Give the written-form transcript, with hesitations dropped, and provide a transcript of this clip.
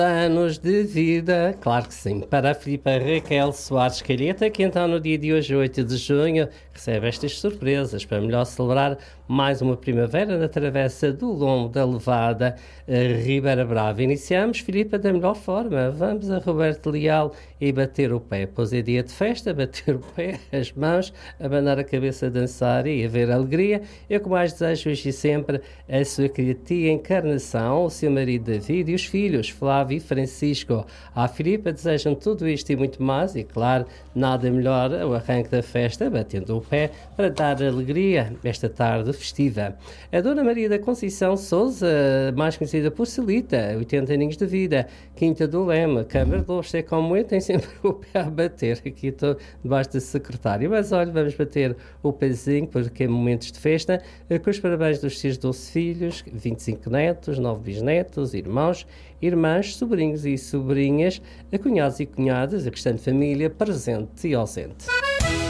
Anos de vida, claro que sim, para a Filipa Raquel Soares Calheta, que então no dia de hoje, 8 de junho, recebe estas surpresas para melhor celebrar mais uma primavera na travessa do Lombo da Levada, Ribeira Brava. Iniciamos, Filipa, da melhor forma. Vamos a Roberto Leal e bater o pé. Pois é dia de festa, bater o pé, as mãos, abanar a cabeça, dançar e haver alegria. Eu que mais desejo hoje e sempre a sua tia Encarnação, o seu marido David e os filhos, Flávio e Francisco. À Filipa desejam tudo isto e muito mais e, claro, nada melhor o arranque da festa, batendo o pé, para dar alegria esta tarde festiva. A Dona Maria da Conceição Sousa, mais conhecida por Celita, 80 aninhos de vida, Quinta do Leme, Câmara de Lourdes, é como eu, tem sempre o pé a bater. Aqui estou debaixo da secretária, mas olha, vamos bater o pezinho, porque é momentos de festa, com os parabéns dos seus 12 filhos, 25 netos, 9 bisnetos, irmãos, irmãs, sobrinhos e sobrinhas, cunhados e cunhadas, a restante família presente e ausente.